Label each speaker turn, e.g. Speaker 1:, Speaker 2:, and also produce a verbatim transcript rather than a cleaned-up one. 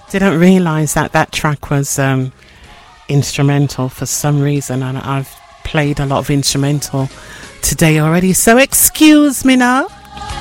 Speaker 1: Didn't realise that that track was um, instrumental for some reason, and I've played a lot of instrumental today already, so excuse me now.